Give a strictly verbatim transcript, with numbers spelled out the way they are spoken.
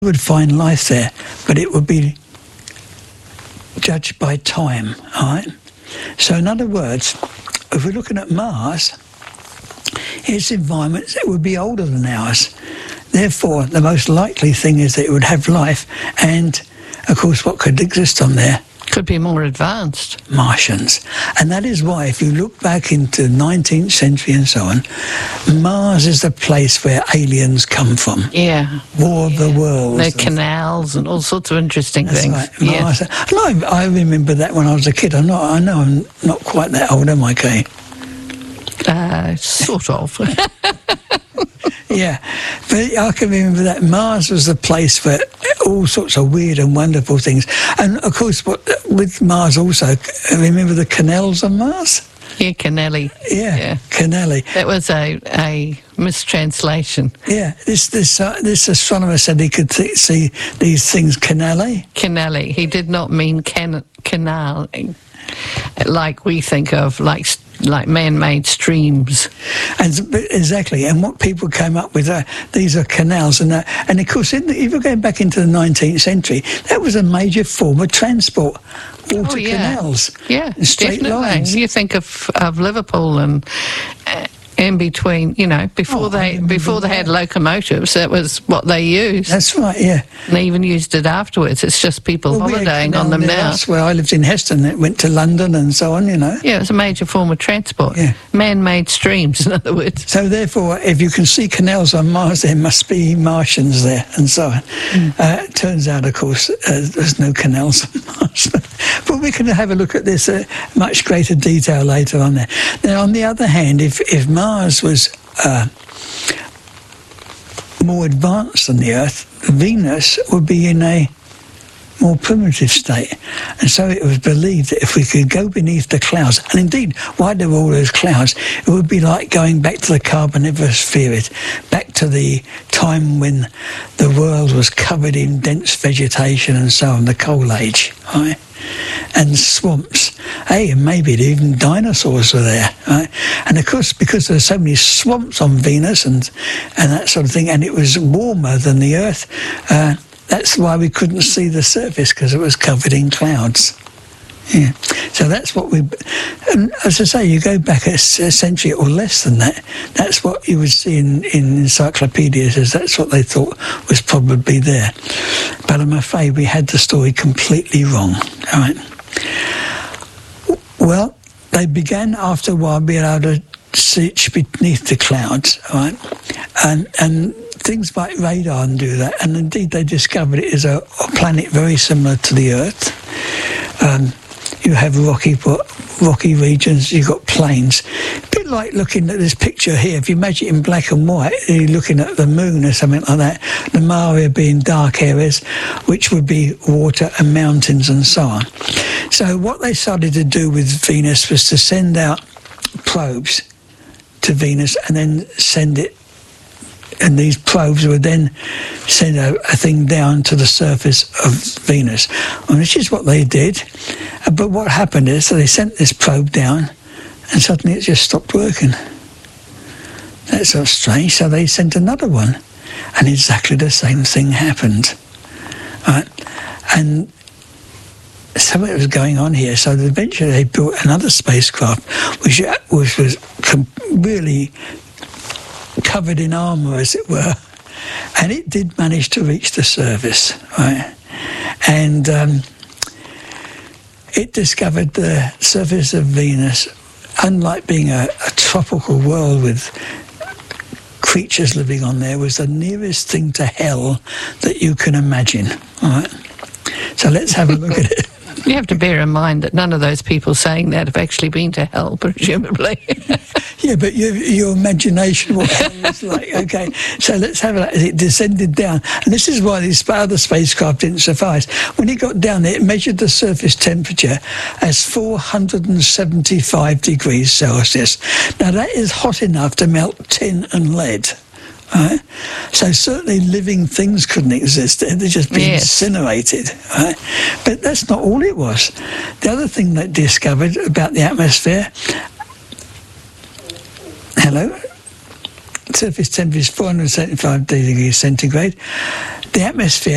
would find life there, but it would be judged by time, all right? So in other words, if we're looking at Mars, its environment it would be older than ours. Therefore, the most likely thing is that it would have life, and, of course, what could exist on there? Could be more advanced. Martians. And that is why, if you look back into the nineteenth century and so on, Mars is the place where aliens come from. Yeah. War of yeah. the Worlds. The canals and all sorts of interesting That's things. Right. Yeah. Mars. And I, I remember that when I was a kid. I'm not, I know I'm not quite that old, am I, Kay? Uh, sort of. Yeah, but I can remember that Mars was the place for all sorts of weird and wonderful things. And of course, what, with Mars also, remember the canals on Mars? Yeah, Canelli. Yeah, yeah. Canelli. That was a, a mistranslation. Yeah, this this uh, this astronomer said he could th- see these things Canelli. Canelli. He did not mean can, canal, like we think of, like like man-made streams. And exactly, and what people came up with, uh, these are canals, and uh, and of course, in the, if you're going back into the nineteenth century, that was a major form of transport. Water oh, yeah. canals, yeah, straight definitely. lines. You think of of Liverpool and. Uh, in between, you know, before oh, they before they had locomotives, that was what they used. That's right, yeah. And they even used it afterwards. It's just people well, holidaying on them now. That's where I lived in Heston. It went to London and so on, you know. Yeah, it's a major form of transport. Yeah. Man-made streams, in other words. So therefore, if you can see canals on Mars, there must be Martians there and so on. Mm. Uh, it turns out, of course, uh, there's no canals on Mars. But we can have a look at this uh, much greater detail later on there. Now, on the other hand, if, if Mars was uh, more advanced than the Earth, Venus would be in a more primitive state. And so it was believed that if we could go beneath the clouds, and indeed, why there were all those clouds, it would be like going back to the Carboniferous period, back to the time when the world was covered in dense vegetation and so on, the Coal Age, right? And swamps. Hey, and maybe even dinosaurs were there, right? And of course, because there were so many swamps on Venus and and that sort of thing, and it was warmer than the Earth, uh, that's why we couldn't see the surface, because it was covered in clouds. Yeah. So that's what we... And as I say, you go back a, a century or less than that, that's what you would see in, in encyclopedias, as that's what they thought was probably there. But I'm afraid we had the story completely wrong. All right. Well, they began after a while being able to see beneath the clouds, all right? And, and things like radar and do that. And indeed, they discovered it is a, a planet very similar to the Earth. Um, you have rocky rocky regions, you've got plains. A bit like looking at this picture here, if you imagine it in black and white, you're looking at the moon or something like that, the Mare being dark areas, which would be water and mountains and so on. So what they started to do with Venus was to send out probes to Venus and then send it, and these probes would then send a, a thing down to the surface of Venus, which is what they did. But what happened is, so they sent this probe down, and suddenly it just stopped working. That's sort of strange. So they sent another one, and exactly the same thing happened. Right? And something was going on here. So eventually they built another spacecraft, which, which was really covered in armour, as it were, and it did manage to reach the surface, right? And um, it discovered the surface of Venus, unlike being a, a tropical world with creatures living on there, was the nearest thing to hell that you can imagine, all right? So let's have a look at it. You have to bear in mind that none of those people saying that have actually been to hell, presumably. Yeah, but your, your imagination, what hell is like. Okay, so let's have it. It descended down. And this is why this other spacecraft didn't suffice. When it got down there, it measured the surface temperature as four hundred seventy-five degrees Celsius. Now, that is hot enough to melt tin and lead. Right? So certainly living things couldn't exist. They'd just been yes. incinerated. Right? But that's not all it was. The other thing they discovered about the atmosphere, hello, surface temperature is four hundred seventy-five degrees centigrade. The atmosphere